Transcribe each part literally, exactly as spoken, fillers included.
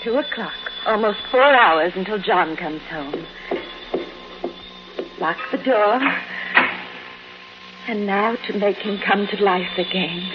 two o'clock. Almost four hours until John comes home. Lock the door. And now to make him come to life again.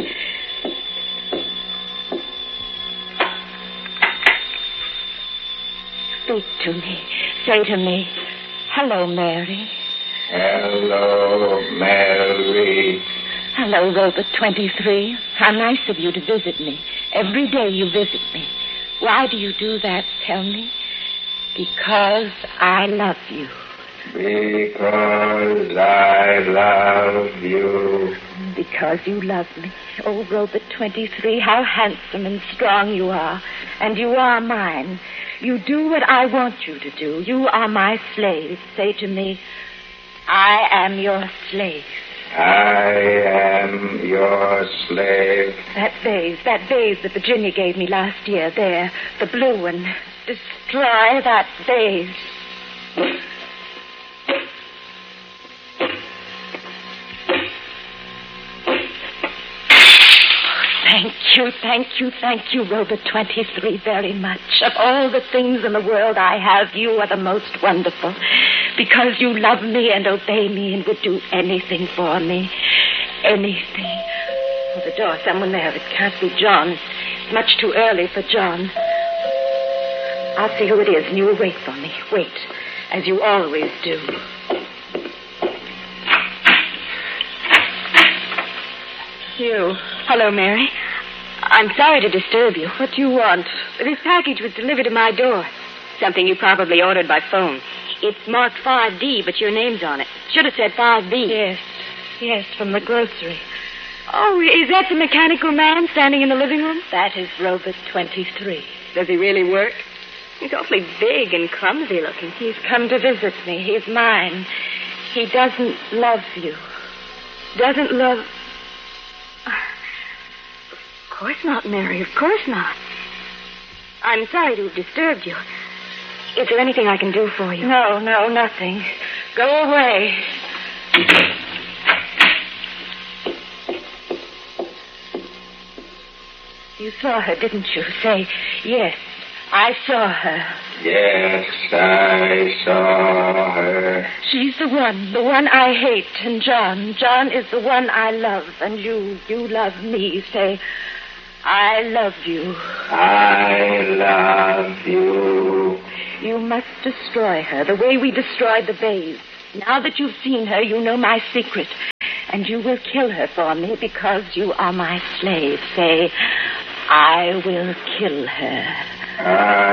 Speak to me. Say to me, hello, Mary. Hello, Mary. Hello, Robert twenty-three. How nice of you to visit me. Every day you visit me. Why do you do that, tell me? Because I love you. Because I love you. Because you love me. Oh, Robert twenty-three, how handsome and strong you are. And you are mine. You do what I want you to do. You are my slave. Say to me, I am your slave. I am your slave. That vase, that vase that Virginia gave me last year, there, the blue one. Destroy that vase. Thank you, thank you, thank you, Robert twenty-three, very much. Of all the things in the world I have, you are the most wonderful. Because you love me and obey me and would do anything for me. Anything. Oh, the door, someone there. It can't be John. It's much too early for John. I'll see who it is and you will wait for me. Wait, as you always do. You. Hello, Mary. I'm sorry to disturb you. What do you want? This package was delivered to my door. Something you probably ordered by phone. It's marked five D, but your name's on it. Should have said five B. Yes. Yes, from the grocery. Oh, is that the mechanical man standing in the living room? That is Robert twenty-three. Does he really work? He's awfully big and clumsy looking. He's come to visit me. He's mine. He doesn't love you. Doesn't love... Of course not, Mary. Of course not. I'm sorry to have disturbed you. Is there anything I can do for you? No, no, nothing. Go away. You saw her, didn't you? Say, yes, I saw her. Yes, I saw her. She's the one, the one I hate. And John, John is the one I love. And you, you love me. Say, I love you. I love you. You must destroy her the way we destroyed the vase. Now that you've seen her, you know my secret. And you will kill her for me because you are my slave. Say, I will kill her. I